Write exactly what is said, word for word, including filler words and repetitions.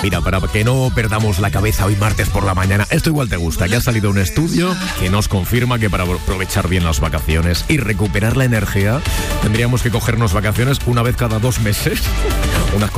Mira, para que no perdamos la cabeza hoy martes por la mañana, esto igual te gusta, que ha salido un estudio que nos confirma que para aprovechar bien las vacaciones y recuperar la energía, tendríamos que cogernos vacaciones una vez cada dos meses. Unas